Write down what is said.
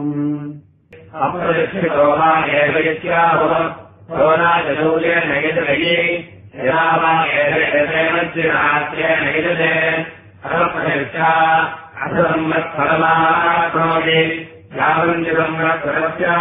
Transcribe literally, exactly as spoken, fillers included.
अप्रदक्षितो वा एव यस्याहुः सोनाचशौर्येण यजलये यदा वा एतैवज्जिनात्रेण यजते अहप्रदक्षा असंवत्सरमाप्नोति यावञ्जितम्